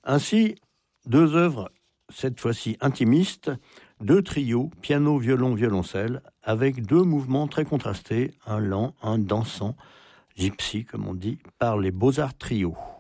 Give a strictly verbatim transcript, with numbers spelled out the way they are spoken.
Ainsi, deux œuvres, cette fois-ci intimistes, deux trios, piano, violon, violoncelle, avec deux mouvements très contrastés, un lent, un dansant, gypsy comme on dit, par les Beaux-Arts Trio.